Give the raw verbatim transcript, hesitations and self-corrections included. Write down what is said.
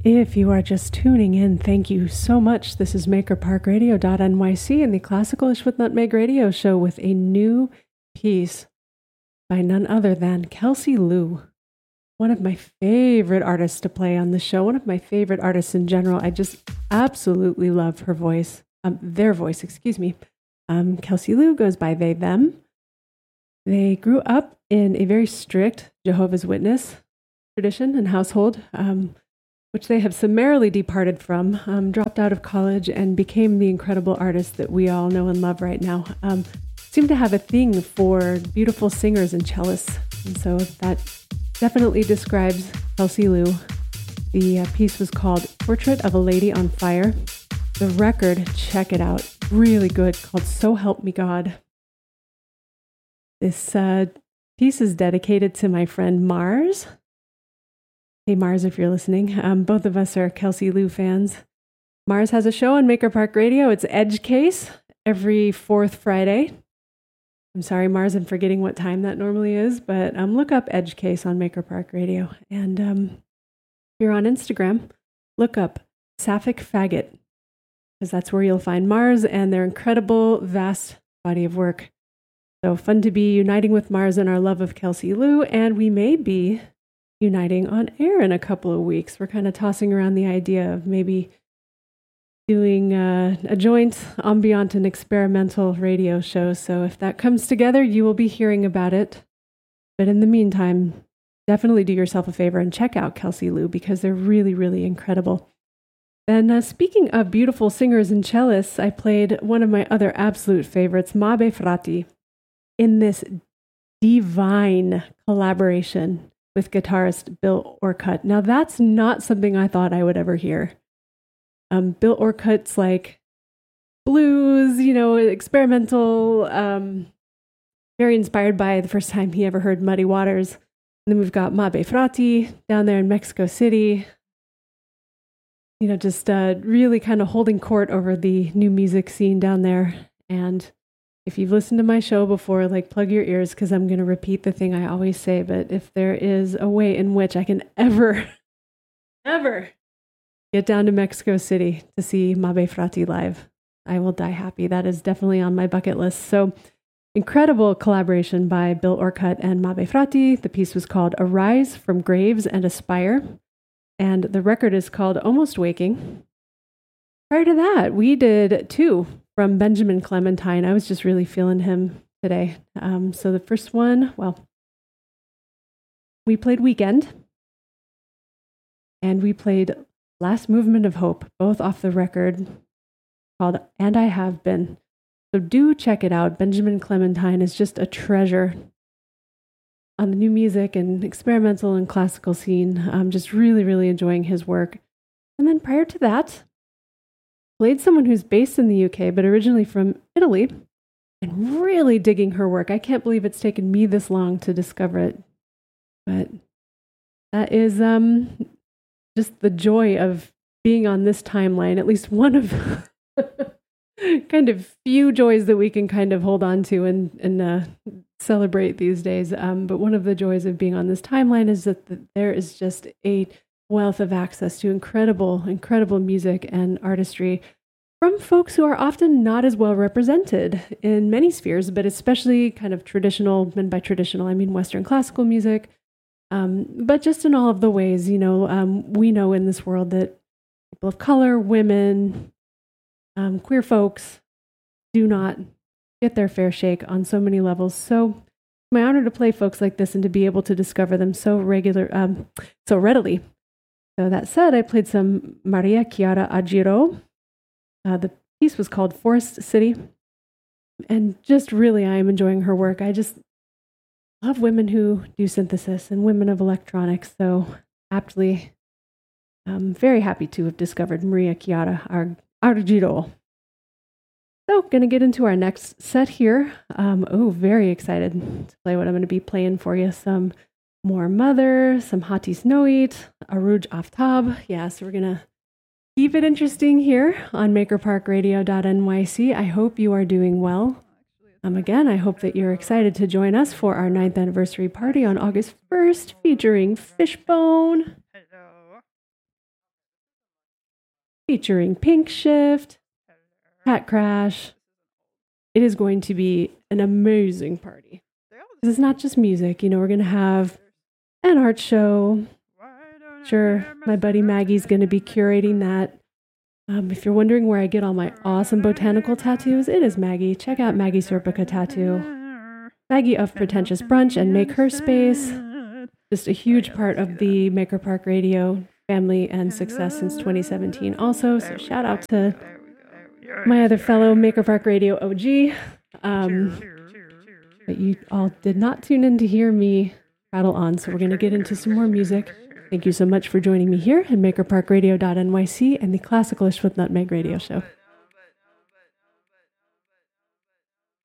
If you are just tuning in, thank you so much. This is maker park radio dot N Y C and the Classicalish with Nutmeg Radio Show with a new piece by none other than Kelsey Lu, one of my favorite artists to play on the show, one of my favorite artists in general. I just absolutely love her voice, um, their voice, excuse me. Um, Kelsey Lu goes by they, them. They grew up in a very strict Jehovah's Witness tradition and household, um, which they have summarily departed from, um, dropped out of college, and became the incredible artist that we all know and love right now. Um, seem to have a thing for beautiful singers and cellists, and so that definitely describes Kelsey Lu. The uh, piece was called Portrait of a Lady on Fire. The record, check it out, really good, called So Help Me God. This uh, piece is dedicated to my friend Mars. Hey, Mars, if you're listening. Um, both of us are Kelsey Lu fans. Mars has a show on Maker Park Radio. It's Edge Case every fourth Friday. I'm sorry, Mars, I'm forgetting what time that normally is, but um, look up Edge Case on Maker Park Radio. And um, if you're on Instagram, look up Sapphic Faggot, because that's where you'll find Mars and their incredible, vast body of work. So fun to be uniting with Mars in our love of Kelsey Lu, and we may be uniting on air in a couple of weeks. We're kind of tossing around the idea of maybe doing uh, a joint ambient and experimental radio show. So if that comes together, you will be hearing about it. But in the meantime, definitely do yourself a favor and check out Kelsey Lu, because they're really, really incredible. And uh, speaking of beautiful singers and cellists, I played one of my other absolute favorites, Mabe Frati, in this divine collaboration with guitarist Bill Orcutt. Now, that's not something I thought I would ever hear. Um, Bill Orcutt's like blues, you know, experimental, um, very inspired by the first time he ever heard Muddy Waters. And then we've got Mabe Frati down there in Mexico City, you know, just uh, really kind of holding court over the new music scene down there. And if you've listened to my show before, like, plug your ears, because I'm going to repeat the thing I always say. But if there is a way in which I can ever, ever get down to Mexico City to see Mabe Frati live, I will die happy. That is definitely on my bucket list. So incredible collaboration by Bill Orcutt and Mabe Frati. The piece was called Arise from Graves and Aspire. And the record is called Almost Waking. Prior to that, we did two from Benjamin Clementine. I was just really feeling him today. Um, so the first one, well, we played Weekend, and we played Last Movement of Hope, both off the record called And I Have Been. So do check it out. Benjamin Clementine is just a treasure on the new music and experimental and classical scene. I'm just really, really enjoying his work. And then prior to that, played someone who's based in the U K, but originally from Italy, and really digging her work. I can't believe it's taken me this long to discover it. But that is um, just the joy of being on this timeline, at least one of kind of few joys that we can kind of hold on to and, and uh, celebrate these days. Um, but one of the joys of being on this timeline is that the, there is just a wealth of access to incredible, incredible music and artistry from folks who are often not as well represented in many spheres, but especially kind of traditional, and by traditional, I mean Western classical music, um, but just in all of the ways, you know, um, we know in this world that people of color, women, um, queer folks do not get their fair shake on so many levels. So it's my honor to play folks like this and to be able to discover them so regular, um, so readily. So that said, I played some Maria Chiara Aggiro. Uh, the piece was called Forest City. And just really, I am enjoying her work. I just love women who do synthesis and women of electronics. So aptly, I'm very happy to have discovered Maria Chiara Aggiro. So going to get into our next set here. Um, oh, very excited to play what I'm going to be playing for you. Some more Mother, some Hatis Noit, Aruj Aftab. Yeah, so we're going to keep it interesting here on maker park radio dot N Y C. I hope you are doing well. Um, again, I hope that you're excited to join us for our ninth anniversary party on August first, featuring Fishbone. featuring Pink Shift, Cat Crash. It is going to be an amazing party. It's not just music. You know, we're going to have an art show. Sure, my buddy Maggie's going to be curating that. Um, if you're wondering where I get all my awesome botanical tattoos, it is Maggie. Check out Maggie Serpica Tattoo. Maggie of Pretentious Brunch and Make Her Space. Just a huge part of the Maker Park Radio family and success since twenty seventeen also. So shout out to my other fellow Maker Park Radio O G. Um, but you all did not tune in to hear me rattle on. So we're going to get into some more music. Thank you so much for joining me here at maker park radio dot n y c and the Classicalish with Nutmeg Radio Show.